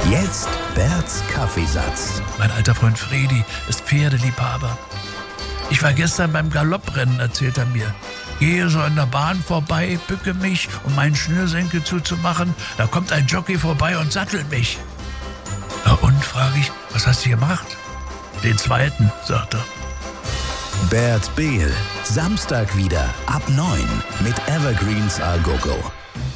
Jetzt Berts Kaffeesatz. Mein alter Freund Fredi ist Pferdeliebhaber. Ich war gestern beim Galopprennen, erzählt er mir. Gehe so an der Bahn vorbei, bücke mich, um meinen Schnürsenkel zuzumachen. Da kommt ein Jockey vorbei und sattelt mich. Na und, frage ich, was hast du gemacht? Den zweiten, sagt er. Bert Behl, Samstag wieder ab 9 mit Evergreens A Go Go.